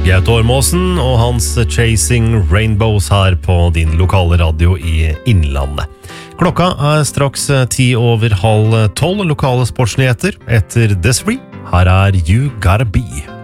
Gaute Ormåsen og hans Chasing Rainbows her på din lokale radio i Innlandet. Klokka straks 10:10, lokale sportsnyheter etter Desiree. Her You Gotta Be.